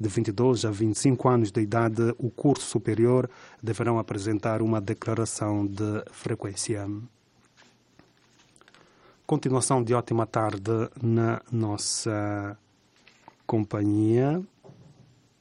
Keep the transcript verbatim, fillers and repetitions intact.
de vinte e dois a vinte e cinco anos de idade, o curso superior, deverão apresentar uma declaração de frequência. Continuação de ótima tarde na nossa companhia.